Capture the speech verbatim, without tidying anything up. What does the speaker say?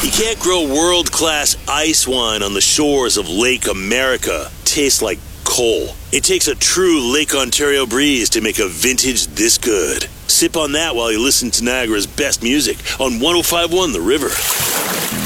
You can't grow world-class ice wine on the shores of Lake America. Tastes like coal. It takes a true Lake Ontario breeze to make a vintage this good. Sip on that while you listen to Niagara's best music on one oh five point one The River.